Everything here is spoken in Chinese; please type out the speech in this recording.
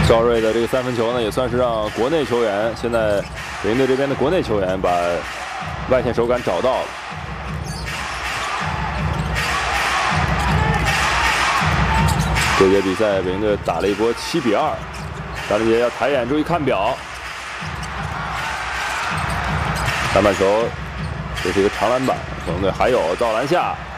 赵睿的这个3分球呢，也算是让国内球员，现在北京队这边的国内球员把外线手感找到了。这节比赛北京队打了一波7比2，张林杰要抬眼注意看表，上半球这是一个长篮板，北京队还有到篮下。